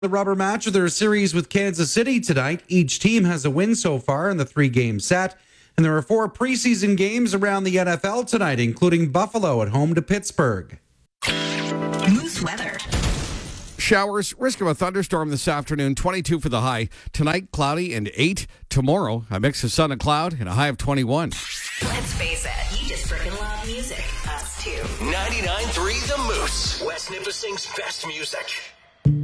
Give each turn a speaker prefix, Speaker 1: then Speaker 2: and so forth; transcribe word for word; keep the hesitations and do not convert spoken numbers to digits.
Speaker 1: The rubber match of their series with Kansas City tonight. Each team has a win so far in the three-game set. And there are four preseason games around the N F L tonight, including Buffalo at home to Pittsburgh.
Speaker 2: Moose weather.
Speaker 3: Showers, risk of a thunderstorm this afternoon, twenty-two for the high. Tonight, cloudy and eight. Tomorrow, a mix of sun and cloud and a high of twenty-one.
Speaker 2: Let's face it, you just freaking love music. Us too.
Speaker 4: ninety-nine point three The Moose. West Nipissing's best music.